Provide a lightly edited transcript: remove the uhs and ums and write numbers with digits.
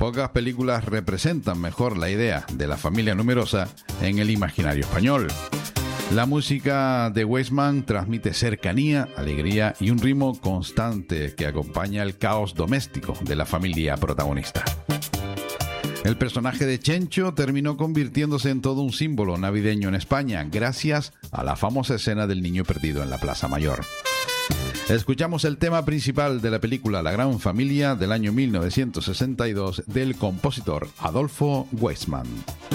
Pocas películas representan mejor la idea de la familia numerosa en el imaginario español. La música de Weisman transmite cercanía, alegría y un ritmo constante que acompaña el caos doméstico de la familia protagonista. El personaje de Chencho terminó convirtiéndose en todo un símbolo navideño en España, gracias a la famosa escena del niño perdido en la Plaza Mayor. Escuchamos el tema principal de la película La Gran Familia del año 1962 del compositor Adolfo Weisman.